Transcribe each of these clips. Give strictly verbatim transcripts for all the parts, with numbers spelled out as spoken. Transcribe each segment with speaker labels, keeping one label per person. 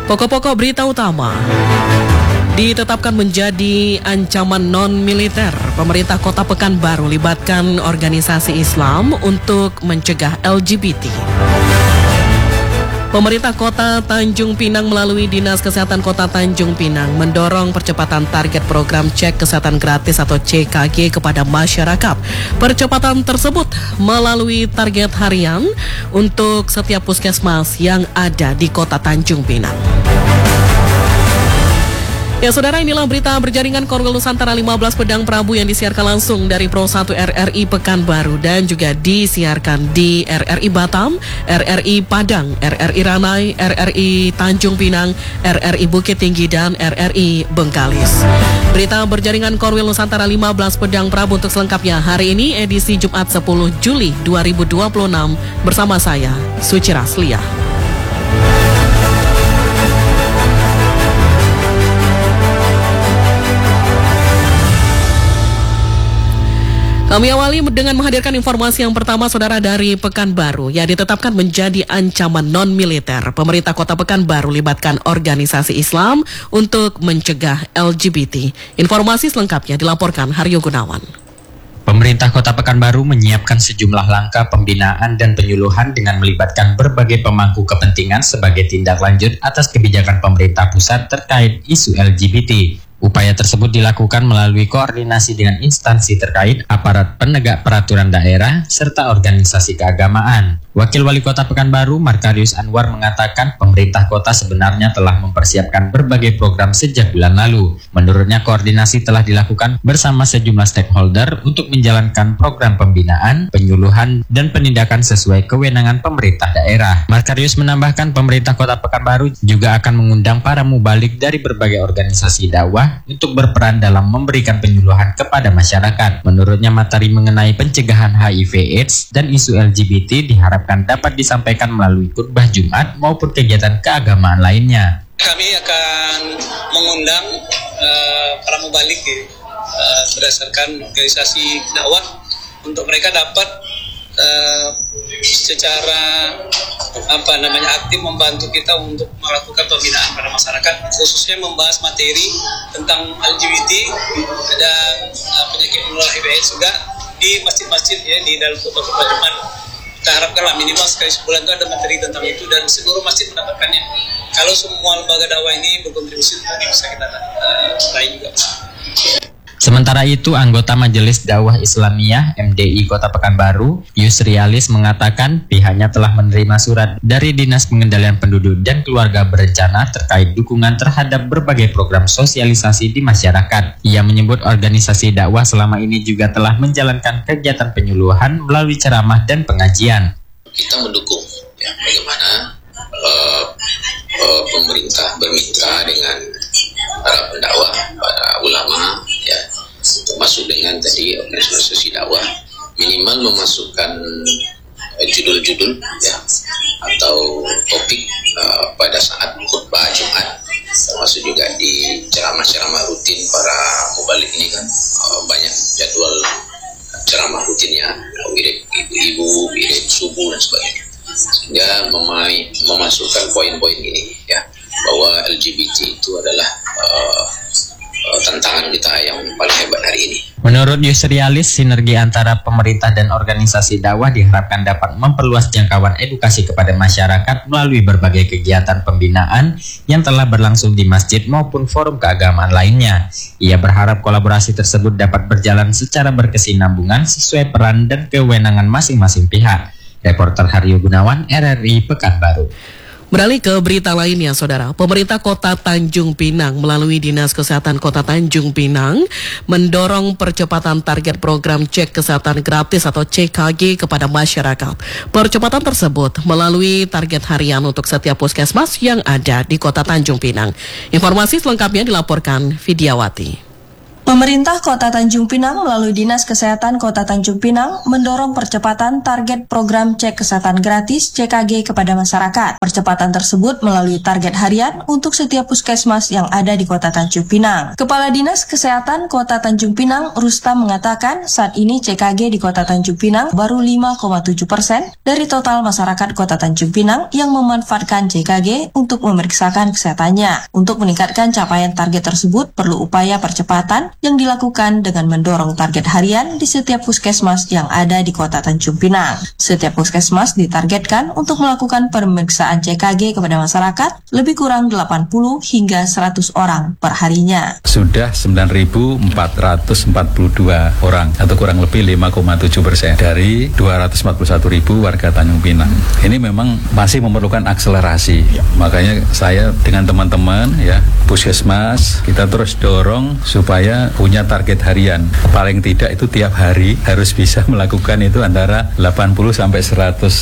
Speaker 1: Pokok-pokok berita utama. Ditetapkan menjadi ancaman non-militer, pemerintah Kota Pekanbaru libatkan organisasi Islam untuk mencegah L G B T. Pemerintah Kota Tanjung Pinang melalui Dinas Kesehatan Kota Tanjung Pinang mendorong percepatan target program cek kesehatan gratis atau C K G kepada masyarakat. Percepatan tersebut melalui target harian untuk setiap puskesmas yang ada di Kota Tanjung Pinang. Ya saudara, inilah berita berjaringan Korwil Nusantara lima belas Pedang Prabu yang disiarkan langsung dari Pro satu R R I Pekanbaru dan juga disiarkan di R R I Batam, R R I Padang, R R I Ranai, R R I Tanjung Pinang, R R I Bukit Tinggi dan R R I Bengkalis. Berita berjaringan Korwil Nusantara lima belas Pedang Prabu untuk selengkapnya hari ini edisi Jumat sepuluh Juli dua ribu dua puluh enam bersama saya Suci Raslia. Kami awali dengan menghadirkan informasi yang pertama, saudara, dari Pekanbaru yang ditetapkan menjadi ancaman non-militer. Pemerintah Kota Pekanbaru libatkan organisasi Islam untuk mencegah L G B T. Informasi selengkapnya dilaporkan Haryo Gunawan.
Speaker 2: Pemerintah Kota Pekanbaru menyiapkan sejumlah langkah pembinaan dan penyuluhan dengan melibatkan berbagai pemangku kepentingan sebagai tindak lanjut atas kebijakan pemerintah pusat terkait isu L G B T. Upaya tersebut dilakukan melalui koordinasi dengan instansi terkait, aparat penegak peraturan daerah, serta organisasi keagamaan. Wakil Wali Kota Pekanbaru, Markarius Anwar, mengatakan pemerintah kota sebenarnya telah mempersiapkan berbagai program sejak bulan lalu. Menurutnya, koordinasi telah dilakukan bersama sejumlah stakeholder untuk menjalankan program pembinaan, penyuluhan, dan penindakan sesuai kewenangan pemerintah daerah. Markarius menambahkan pemerintah Kota Pekanbaru juga akan mengundang para mubalik dari berbagai organisasi dakwah untuk berperan dalam memberikan penyuluhan kepada masyarakat. Menurutnya, materi mengenai pencegahan H I V AIDS dan isu L G B T diharapkan dapat disampaikan melalui khutbah Jumat maupun kegiatan keagamaan lainnya.
Speaker 3: Kami akan mengundang uh, para mubalik uh, berdasarkan organisasi dakwah untuk mereka dapat uh, secara apa namanya aktif membantu kita untuk melakukan pembinaan pada masyarakat, khususnya membahas materi tentang L G B T dan uh, penyakit menular H I V AIDS juga di masjid-masjid ya, di dalam khutbah-khutbah Jumat. Kita harapkanlah minimal sekali sebulan itu ada materi tentang itu dan seluruh masjid mendapatkannya. Kalau semua lembaga dakwah ini berkontribusi, tentu bisa kita uh, raih juga.
Speaker 2: Sementara itu, anggota Majelis Dakwah Islamiyah M D I Kota Pekanbaru, Yusrialis, mengatakan pihaknya telah menerima surat dari Dinas Pengendalian Penduduk dan Keluarga Berencana terkait dukungan terhadap berbagai program sosialisasi di masyarakat. Ia menyebut organisasi dakwah selama ini juga telah menjalankan kegiatan penyuluhan melalui ceramah dan pengajian.
Speaker 4: Kita mendukung ya, bagaimana uh, uh, pemerintah bermitra dengan para pendakwah, para ulama, ya, termasuk dengan tadi organisasi dakwah, minimal memasukkan uh, judul-judul ya atau topik uh, pada saat khutbah Jumat, termasuk juga di ceramah-ceramah rutin para mubalik ini kan uh, banyak jadwal ceramah rutinnya, wirid ibu-ibu, wirid subuh dan sebagainya, sehingga memai, memasukkan poin-poin ini ya, bahwa L G B T itu adalah uh, uh, tantangan kita yang paling hebat hari ini.
Speaker 2: Menurut Yusrialis, sinergi antara pemerintah dan organisasi dakwah diharapkan dapat memperluas jangkauan edukasi kepada masyarakat melalui berbagai kegiatan pembinaan yang telah berlangsung di masjid maupun forum keagamaan lainnya. Ia berharap kolaborasi tersebut dapat berjalan secara berkesinambungan sesuai peran dan kewenangan masing-masing pihak. Reporter Haryo Gunawan, R R I Pekanbaru.
Speaker 1: Beralih ke berita lainnya, saudara. Pemerintah Kota Tanjung Pinang melalui Dinas Kesehatan Kota Tanjung Pinang mendorong percepatan target program cek kesehatan gratis atau C K G kepada masyarakat. Percepatan tersebut melalui target harian untuk setiap puskesmas yang ada di Kota Tanjung Pinang. Informasi selengkapnya dilaporkan Vidyawati.
Speaker 5: Pemerintah Kota Tanjung Pinang melalui Dinas Kesehatan Kota Tanjung Pinang mendorong percepatan target program cek kesehatan gratis C K G kepada masyarakat. Percepatan tersebut melalui target harian untuk setiap puskesmas yang ada di Kota Tanjung Pinang. Kepala Dinas Kesehatan Kota Tanjung Pinang, Rustam, mengatakan saat ini C K G di Kota Tanjung Pinang baru lima koma tujuh persen dari total masyarakat Kota Tanjung Pinang yang memanfaatkan C K G untuk memeriksakan kesehatannya. Untuk meningkatkan capaian target tersebut perlu upaya percepatan yang dilakukan dengan mendorong target harian di setiap puskesmas yang ada di Kota Tanjung Pinang. Setiap puskesmas ditargetkan untuk melakukan pemeriksaan C K G kepada masyarakat lebih kurang delapan puluh hingga seratus orang per harinya.
Speaker 6: Sudah sembilan ribu empat ratus empat puluh dua orang atau kurang lebih lima koma tujuh persen dari dua ratus empat puluh satu ribu warga Tanjung Pinang. Ini memang masih memerlukan akselerasi. Ya. Makanya saya dengan teman-teman ya puskesmas kita terus dorong supaya punya target harian. Paling tidak itu tiap hari harus bisa melakukan itu antara delapan puluh sampai seratus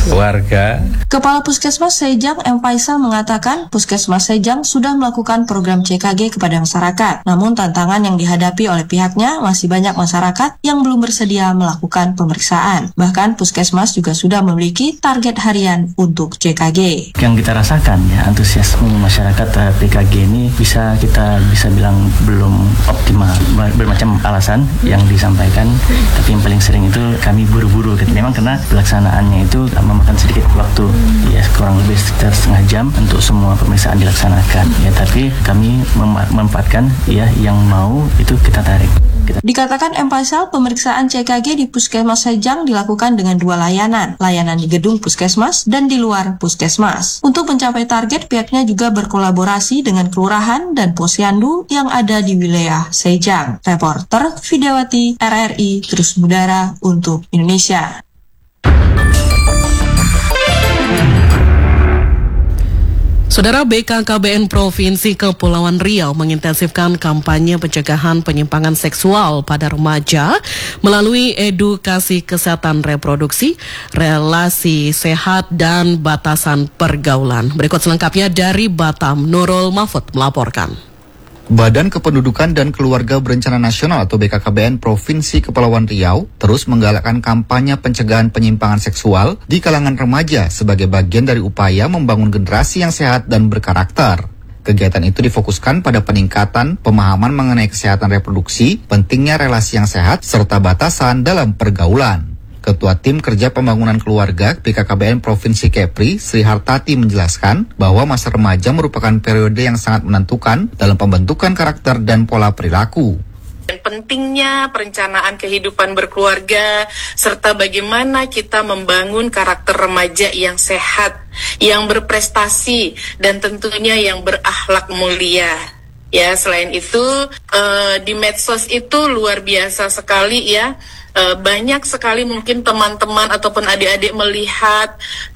Speaker 6: warga.
Speaker 5: Kepala Puskesmas Sejang M. Faisal mengatakan Puskesmas Sejang sudah melakukan program C K G kepada masyarakat. Namun tantangan yang dihadapi oleh pihaknya masih banyak masyarakat yang belum bersedia melakukan pemeriksaan. Bahkan Puskesmas juga sudah memiliki target harian untuk C K G.
Speaker 7: Yang kita rasakan ya antusiasme masyarakat terhadap C K G ini bisa kita bisa bilang belum optimal. Bermacam alasan yang disampaikan, tapi yang paling sering itu kami buru-buru. Memang karena pelaksanaannya itu memakan sedikit waktu, ya kurang lebih sekitar setengah jam untuk semua pemeriksaan dilaksanakan. Ya tapi kami mem- memanfaatkan ya yang mau itu kita tarik. Kita...
Speaker 5: Dikatakan M. Faisal, pemeriksaan C K G di Puskesmas Sejang dilakukan dengan dua layanan, layanan di gedung Puskesmas dan di luar Puskesmas. Untuk mencapai target, pihaknya juga berkolaborasi dengan kelurahan dan posyandu yang ada di wilayah Sejang. Reporter Vidawati R R I Terus Mudara untuk Indonesia.
Speaker 1: Saudara, B K K B N Provinsi Kepulauan Riau mengintensifkan kampanye pencegahan penyimpangan seksual pada remaja melalui edukasi kesehatan reproduksi, relasi sehat, dan batasan pergaulan. Berikut selengkapnya dari Batam, Nurul Mahfud melaporkan.
Speaker 8: Badan Kependudukan dan Keluarga Berencana Nasional atau B K K B N Provinsi Kepulauan Riau terus menggalakkan kampanye pencegahan penyimpangan seksual di kalangan remaja sebagai bagian dari upaya membangun generasi yang sehat dan berkarakter. Kegiatan itu difokuskan pada peningkatan pemahaman mengenai kesehatan reproduksi, pentingnya relasi yang sehat, serta batasan dalam pergaulan. Ketua Tim Kerja Pembangunan Keluarga B K K B N Provinsi Kepri, Sri Hartati menjelaskan bahwa masa remaja merupakan periode yang sangat menentukan dalam pembentukan karakter dan pola perilaku.
Speaker 9: Dan pentingnya perencanaan kehidupan berkeluarga, serta bagaimana kita membangun karakter remaja yang sehat, yang berprestasi, dan tentunya yang berakhlak mulia. Ya, selain itu, uh, di medsos itu luar biasa sekali ya. Uh, banyak sekali mungkin teman-teman ataupun adik-adik melihat,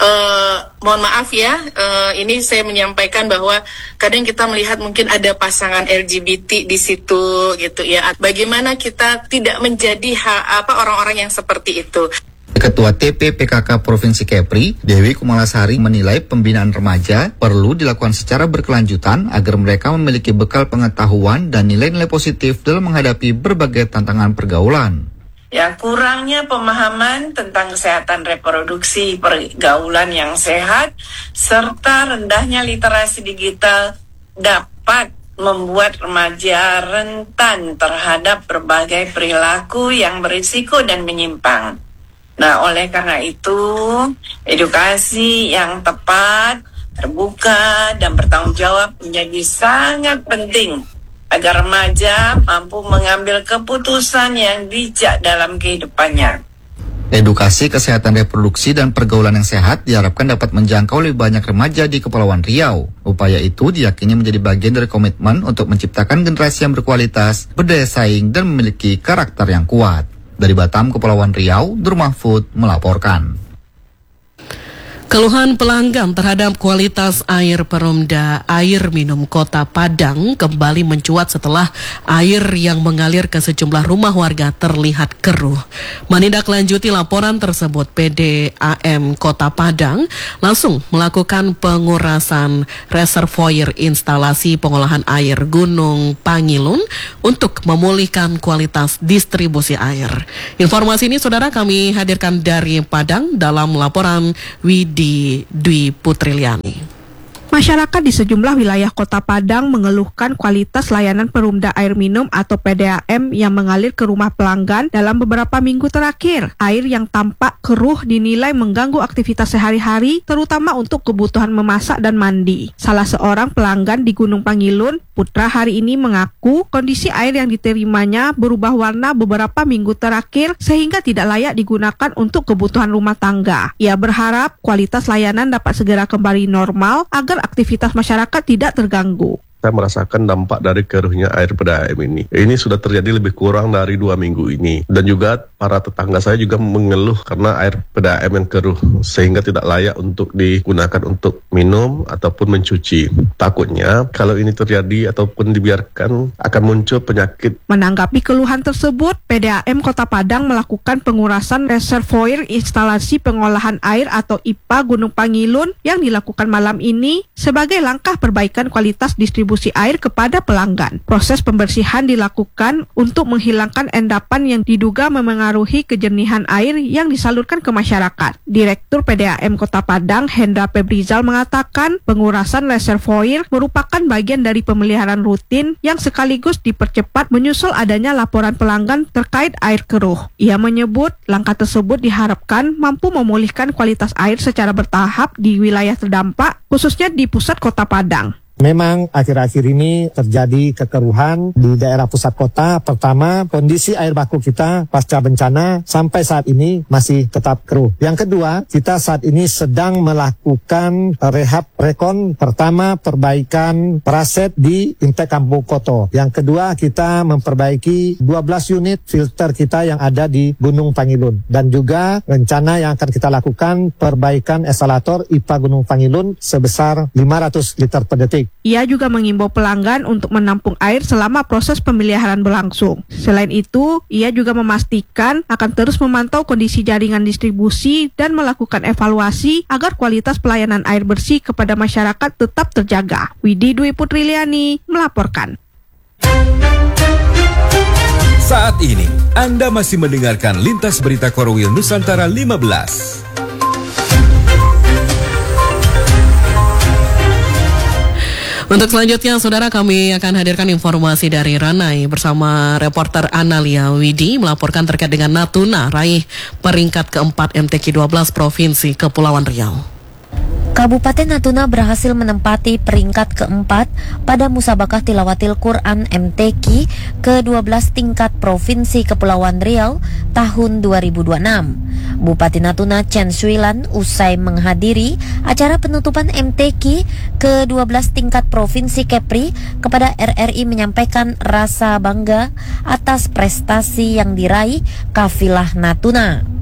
Speaker 9: uh, mohon maaf ya, uh, ini saya menyampaikan bahwa kadang kita melihat mungkin ada pasangan L G B T di situ gitu ya. Bagaimana kita tidak menjadi ha, apa orang-orang yang seperti itu.
Speaker 8: Ketua T P P K K Provinsi Kepri, Dewi Kumalasari, menilai pembinaan remaja perlu dilakukan secara berkelanjutan agar mereka memiliki bekal pengetahuan dan nilai-nilai positif dalam menghadapi berbagai tantangan pergaulan.
Speaker 10: Ya, kurangnya pemahaman tentang kesehatan reproduksi, pergaulan yang sehat, serta rendahnya literasi digital dapat membuat remaja rentan terhadap berbagai perilaku yang berisiko dan menyimpang. Nah, oleh karena itu, edukasi yang tepat, terbuka, dan bertanggung jawab menjadi sangat penting agar remaja mampu mengambil keputusan yang bijak dalam kehidupannya.
Speaker 8: Edukasi kesehatan reproduksi dan pergaulan yang sehat diharapkan dapat menjangkau lebih banyak remaja di Kepulauan Riau. Upaya itu diyakini menjadi bagian dari komitmen untuk menciptakan generasi yang berkualitas, berdaya saing, dan memiliki karakter yang kuat. Dari Batam, Kepulauan Riau, Nur Mahfud melaporkan.
Speaker 1: Keluhan pelanggan terhadap kualitas air Perumda Air Minum Kota Padang kembali mencuat setelah air yang mengalir ke sejumlah rumah warga terlihat keruh. Menindaklanjuti laporan tersebut, P D A M Kota Padang langsung melakukan pengurasan reservoir instalasi pengolahan air Gunung Pangilun untuk memulihkan kualitas distribusi air. Informasi ini, saudara, kami hadirkan dari Padang dalam laporan Widi di Dwi Putriliani.
Speaker 11: Masyarakat di sejumlah wilayah Kota Padang mengeluhkan kualitas layanan Perumda Air Minum atau P D A M yang mengalir ke rumah pelanggan dalam beberapa minggu terakhir. Air yang tampak keruh dinilai mengganggu aktivitas sehari-hari, terutama untuk kebutuhan memasak dan mandi. Salah seorang pelanggan di Gunung Pangilun, Putra, hari ini mengaku kondisi air yang diterimanya berubah warna beberapa minggu terakhir sehingga tidak layak digunakan untuk kebutuhan rumah tangga. Ia berharap kualitas layanan dapat segera kembali normal agar aktivitas masyarakat tidak terganggu.
Speaker 12: Saya merasakan dampak dari keruhnya air P D A M ini. Ini sudah terjadi lebih kurang dari dua minggu ini. Dan juga para tetangga saya juga mengeluh karena air P D A M yang keruh, sehingga tidak layak untuk digunakan untuk minum ataupun mencuci. Takutnya kalau ini terjadi ataupun dibiarkan akan muncul penyakit.
Speaker 11: Menanggapi keluhan tersebut, P D A M Kota Padang melakukan pengurasan reservoir instalasi pengolahan air atau I P A Gunung Pangilun yang dilakukan malam ini sebagai langkah perbaikan kualitas distribusi air kepada pelanggan. Proses pembersihan dilakukan untuk menghilangkan endapan yang diduga memengaruhi kejernihan air yang disalurkan ke masyarakat. Direktur P D A M Kota Padang, Hendra Febrizal, mengatakan pengurasan reservoir merupakan bagian dari pemeliharaan rutin yang sekaligus dipercepat menyusul adanya laporan pelanggan terkait air keruh. Ia menyebut langkah tersebut diharapkan mampu memulihkan kualitas air secara bertahap di wilayah terdampak, khususnya di pusat Kota Padang.
Speaker 13: Memang akhir-akhir ini terjadi kekeruhan di daerah pusat kota. Pertama, kondisi air baku kita pasca bencana sampai saat ini masih tetap keruh. Yang kedua, kita saat ini sedang melakukan rehab rekon. Pertama, perbaikan praset di Intek Kampung Koto. Yang kedua, kita memperbaiki dua belas unit filter kita yang ada di Gunung Pangilun. Dan juga rencana yang akan kita lakukan perbaikan eskalator I P A Gunung Pangilun sebesar lima ratus liter per detik.
Speaker 11: Ia juga mengimbau pelanggan untuk menampung air selama proses pemeliharaan berlangsung. Selain itu, ia juga memastikan akan terus memantau kondisi jaringan distribusi dan melakukan evaluasi agar kualitas pelayanan air bersih kepada masyarakat tetap terjaga. Widi Dwi Putriliani melaporkan.
Speaker 14: Saat ini, Anda masih mendengarkan Lintas Berita Korwil Nusantara lima belas.
Speaker 1: Untuk selanjutnya, saudara, kami akan hadirkan informasi dari Ranai bersama reporter Analia Widi melaporkan terkait dengan Natuna raih peringkat keempat M T Q dua belas Provinsi Kepulauan Riau.
Speaker 15: Kabupaten Natuna berhasil menempati peringkat keempat pada Musabakah Tilawatil Quran M T Q ke dua belas tingkat Provinsi Kepulauan Riau tahun dua ribu dua puluh enam. Bupati Natuna Chen Suilan usai menghadiri acara penutupan M T Q ke dua belas tingkat Provinsi Kepri kepada R R I menyampaikan rasa bangga atas prestasi yang diraih Kafilah Natuna.